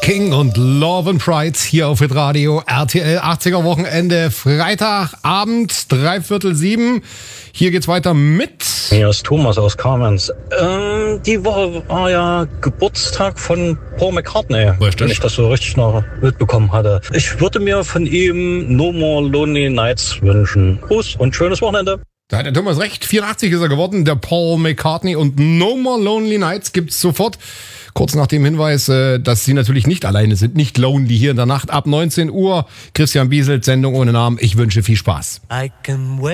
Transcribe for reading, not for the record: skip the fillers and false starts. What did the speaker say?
King und Love and Pride hier auf Hitradio RTL 80er Wochenende, Freitagabend, 6:45. Hier geht's weiter mit... Hier ist Thomas aus Kamenz. Die Woche war ja Geburtstag von Paul McCartney, wenn ich das so richtig noch mitbekommen hatte. Ich würde mir von ihm No More Lonely Nights wünschen. Gruß und schönes Wochenende. Da hat der Thomas recht, 84 ist er geworden, der Paul McCartney, und No More Lonely Nights gibt's sofort. Kurz nach dem Hinweis, dass Sie natürlich nicht alleine sind, nicht lonely hier in der Nacht ab 19 Uhr. Christian Bieselt, Sendung ohne Namen. Ich wünsche viel Spaß. I can wait.